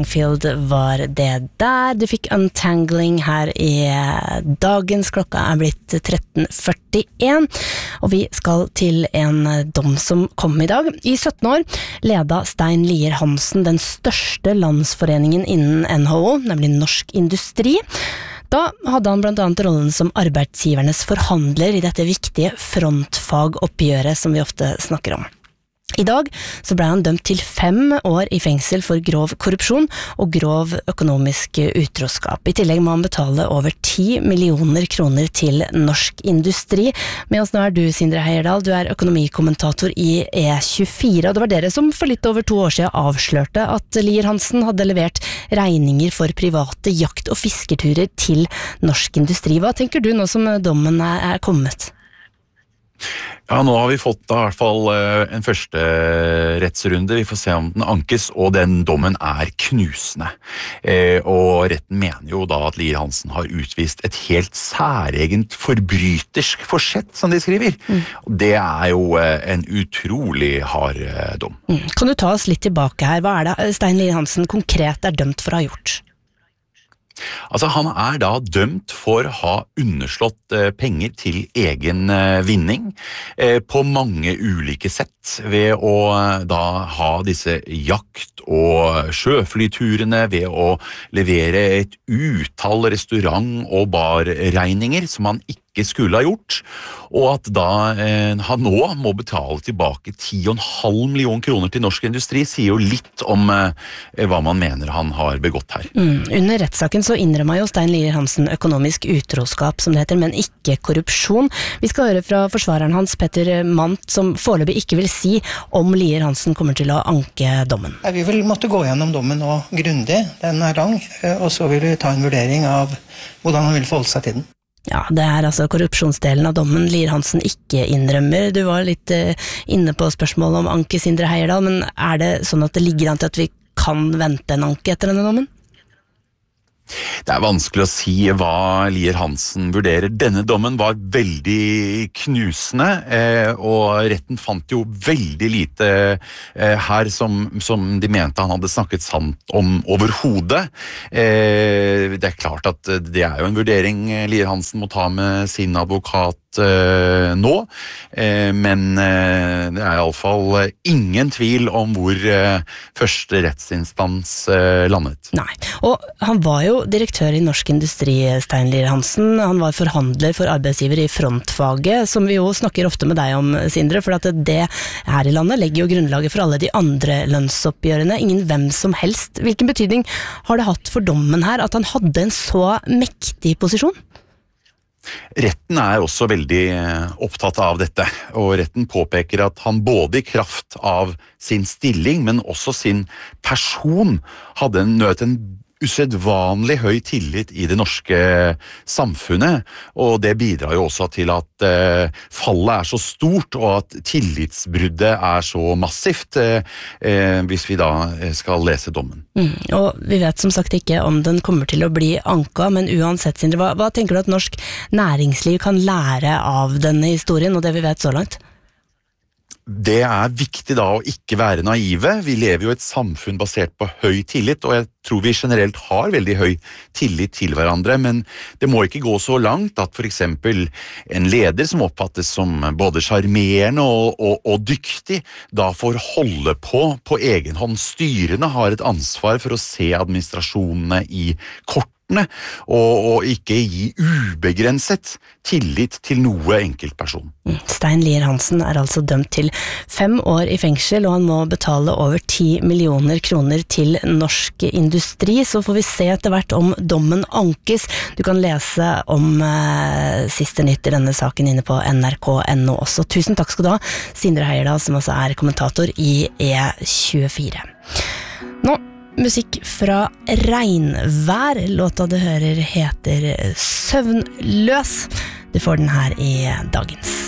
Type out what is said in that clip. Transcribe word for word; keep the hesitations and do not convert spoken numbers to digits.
Langfield var det der. Du fikk Untangling her i dagens. Klokka er blitt tretten førtien, og vi skal til en dom som kom i dag. I sytten år leda Stein Lier Hansen den største landsforeningen innen N H O, nemlig Norsk Industri. Da hadde han blant annet rollen som arbeidsgivernes forhandler i dette viktige frontfagoppgjøret som vi ofte snakker om. I dag så ble han dømt til fem år i fengsel for grov korrupsjon og grov økonomisk utroskap. I tillegg må han betale over ti millioner kroner til Norsk Industri. Med oss nå er du, Sindre Heierdal, du er økonomikommentator i E tjuefire, og det var dere som for litt over to år siden avslørte at Lier Hansen hadde levert regninger for private jakt- og fisketurer til Norsk Industri. Hva tenker du nå som dommen er, er kommet? Ja, nå har vi fått da, i hvert fall en første rettsrunde. Vi får se om den ankes, og den dommen er knusende. Eh, og retten mener jo da at Lier Hansen har utvist et helt særegent forbrytersk forsett, som de skriver. Mm. Det er jo en utrolig hard dom. Mm. Kan du ta oss litt tilbake her? Hva er det Stein Lier Hansen konkret er dømt for å ha gjort? Altså, han er da dømt for å ha underslått eh, penger til egen eh, vinning eh, på mange ulike sett ved å eh, da ha disse jakt- og sjøflyturene, ved å levere et utall restaurant- og barregninger som han ikke skulle ha gjort, og at da eh, han nå må betale tilbake ti komma fem million kroner til Norsk Industri, sier jo litt om eh, hva man mener han har begått her. Mm. Under rettssaken så innrømmer jo Stein Lier Hansen økonomisk utroskap, som det heter, men ikke korrupsjon. Vi skal høre fra forsvareren hans, Petter Mandt, som foreløpig ikke vil si om Lier Hansen kommer til å anke dommen. Jeg vil vel måtte gå gjennom dommen nå grundig, den er lang, og så vil vi ta en vurdering av hvordan han vil forholde seg til den. Ja, det er altså korrupsjonsdelen av dommen Lier Hansen ikke innrømmer. Du var litt uh, inne på spørsmålet om anke, Sindre Heierdal, men er det sånn at det ligger an til at vi kan vente en anke etter denne dommen? Det er vanskelig å si hva Lier Hansen vurderer. Denne dommen var veldig knusende, eh, og retten fant jo veldig lite eh, her som, som de mente han hadde snakket sant om overhodet. Eh, det er klart at det er jo en vurdering Lier Hansen må ta med sin advokat eh, nå, eh, men eh, det er i alle fall ingen tvil om hvor eh, første rettsinstans eh, landet. Nei, og han var jo direktør i Norsk Industri, Stein Lier Hansen. Han var forhandler for arbeidsgiver i frontfaget, som vi jo snakker ofte med deg om, Sindre, for at det her i landet legger jo grunnlaget for alle de andre lønnsoppgjørene. Ingen hvem som helst. Hvilken betydning har det hatt for dommen her at han hadde en så mektig posisjon? Retten er også veldig opptatt av dette, og retten påpeker at han både i kraft av sin stilling, men også sin person, hadde en nødt en usedvanlig høy tillit i det norske samfunnet, og det bidrar jo også til at eh, fallet er så stort, og at tillitsbruddet er så massivt, eh, hvis vi da skal lese dommen. Mm, og vi vet som sagt ikke om den kommer til å bli anka, men uansett, Sindre, hva, hva tenker du at norsk næringsliv kan lære av denne historien, og det vi vet så langt? Det er viktig da å ikke være naive. Vi lever jo i et samfunn basert på høy tillit, og jeg tror vi generelt har veldig høy tillit til hverandre, men det må ikke gå så langt at for eksempel en leder som oppfattes som både charmerende og, og, og dyktig, da får holde på på egen hånd. Styrene har et ansvar for å se administrasjonene i kort, Og, og ikke gi ubegrenset tillit til noe enkeltperson. Stein Lier Hansen er altså dømt til fem år i fengsel, og han må betale over ti millioner kroner til Norsk Industri. Så får vi se etter hvert om dommen ankes. Du kan lese om eh, siste nytt i denne saken inne på N R K punktum N O også. Tusen takk skal du ha, Sindre Heierdal, som altså er kommentator i E tjuefire. Nå musikk fra Regnvær. Låta du hører heter Søvnløs. Du får den her i dagens.